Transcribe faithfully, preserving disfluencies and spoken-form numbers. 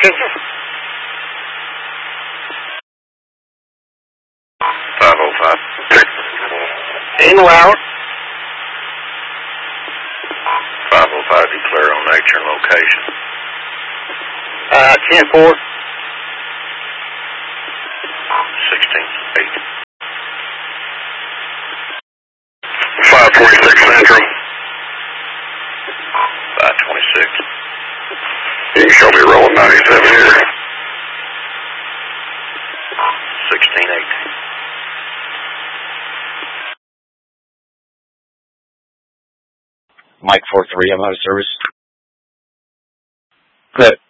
five oh five. En route. five oh five, declare on nature and location. Uh, ten four. sixteen eight. five twenty-six Central. five twenty-six. You can show me rolling ninety-seven here. sixteen eight. Mike four three, I'm out of service. Good.